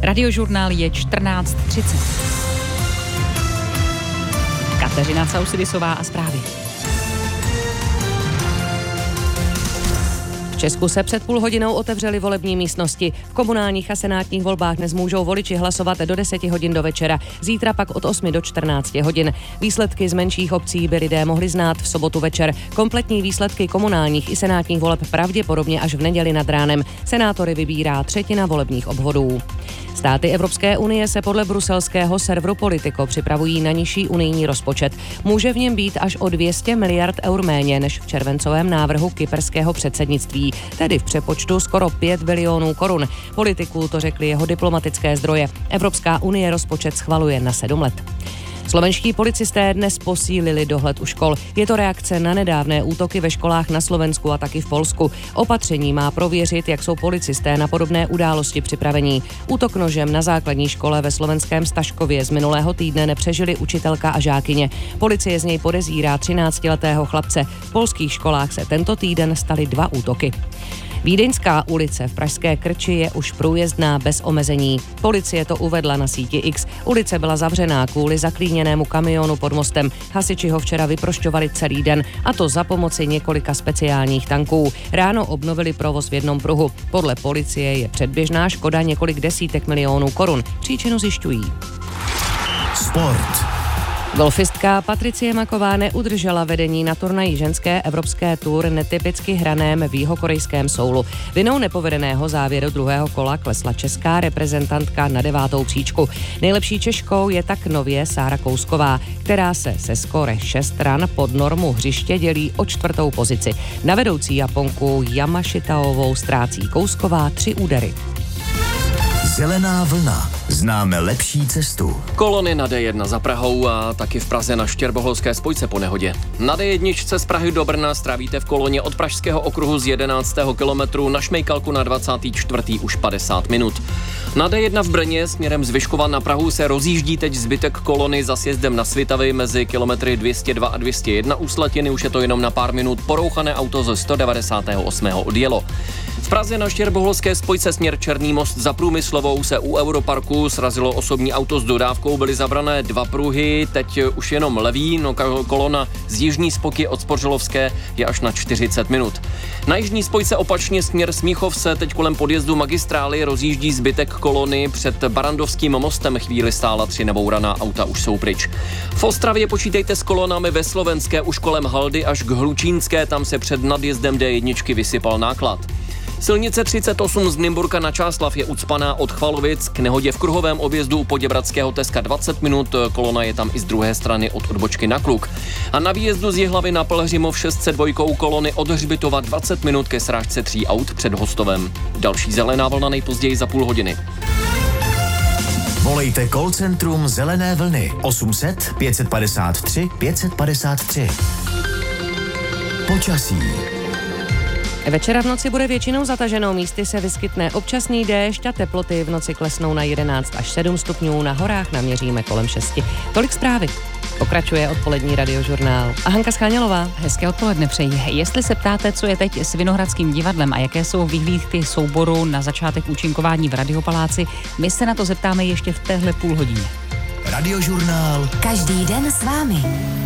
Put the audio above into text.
Radiožurnál je 14:30. Kateřina Causidisová a zprávy. V Česku se před půl hodinou otevřely volební místnosti. V komunálních a senátních volbách dnes můžou voliči hlasovat do 10 hodin do večera, zítra pak od 8 do 14 hodin. Výsledky z menších obcí by lidé mohli znát v sobotu večer. Kompletní výsledky komunálních i senátních voleb pravděpodobně až v neděli nad ránem. Senátory vybírá třetina volebních obvodů. Státy Evropské unie se podle bruselského serveru Politico připravují na nižší unijní rozpočet. Může v něm být až o 200 miliard eur méně než v červencovém návrhu kyperského předsednictví, tedy v přepočtu skoro 5 bilionů korun. Politiků to řekly jeho diplomatické zdroje. Evropská unie rozpočet schvaluje na 7 let. Slovenští policisté dnes posílili dohled u škol. Je to reakce na nedávné útoky ve školách na Slovensku a taky v Polsku. Opatření má prověřit, jak jsou policisté na podobné události připravení. Útok nožem na základní škole ve slovenském Staškově z minulého týdne nepřežili učitelka a žákyně. Policie z něj podezírá 13letého chlapce. V polských školách se tento týden staly 2 útoky. Vídeňská ulice v pražské Krči je už průjezdná bez omezení. Policie to uvedla na síti X. Ulice byla zavřená kvůli zaklíněnému kamionu pod mostem. Hasiči ho včera vyprošťovali celý den, a to za pomoci několika speciálních tanků. Ráno obnovili provoz v jednom pruhu. Podle policie je předběžná škoda několik desítek milionů korun. Příčinu zjišťují. Sport. Golfistka Patricie Maková neudržela vedení na turnaji ženské evropské tour netypicky hraném v jihokorejském Soulu. Vinou nepovedeného závěru druhého kola klesla česká reprezentantka na 9. příčku. Nejlepší Češkou je tak nově Sára Kousková, která se skóre 6 ran pod normu hřiště dělí o 4. pozici. Na vedoucí Japonku Yamashitaovou ztrácí Kousková 3 údery. Zelená vlna. Známe lepší cestu. Kolony na D1 za Prahou a taky v Praze na Štěrboholské spojce po nehodě. Na D1 z Prahy do Brna strávíte v koloně od Pražského okruhu z 11. kilometru na Šmejkalku na 24. už 50 minut. Na D1 v Brně směrem z Vyškova na Prahu se rozjíždí teď zbytek kolony za sjezdem na Svitavy mezi kilometry 202 a 201 u Slatiny. Už je to jenom na pár minut. Porouchané auto ze 198. odjelo. V Praze na Štěrboholské spojce směr Černý most za Průmyslovou se u Europarku srazilo osobní auto s dodávkou, byly zabrané 2 pruhy, teď už jenom levý, kolona z jižní spoky od Spořilovské je až na 40 minut. Na jižní spojce opačně směr Smíchov se teď kolem podjezdu magistrály rozjíždí zbytek kolony, před Barandovským mostem chvíli stála 3 nebouraná auta, už jsou pryč. V Ostravě počítejte s kolonami ve Slovenské už kolem Haldy až k Hlučínské, tam se před nadjezdem D1 vysypal náklad. Silnice 38 z Nymburka na Čáslav je ucpaná od Chvalovic k nehodě v kruhovém objezdu u Poděbradského Teska 20 minut, kolona je tam i z druhé strany od odbočky na Kluk. A na výjezdu z Jihlavy na Pelhřimov 602 kolony od Hřbitova 20 minut ke srážce 3 aut před Hostovem. Další zelená vlna nejpozději za půl hodiny. Volejte call centrum Zelené vlny 800 553 553. Počasí. Večera v noci bude většinou zataženou, místy se vyskytne občasný déšť a teploty v noci klesnou na 11 až 7 stupňů, na horách naměříme kolem 6. Tolik zprávy. Pokračuje odpolední radiožurnál. A Hanka Schánělová. Hezké odpoledne přeji. Jestli se ptáte, co je teď s Vinohradským divadlem a jaké jsou vyhlídky souboru na začátek účinkování v Radiopaláci, my se na to zeptáme ještě v téhle půl hodině. Radiožurnál. Každý den s vámi.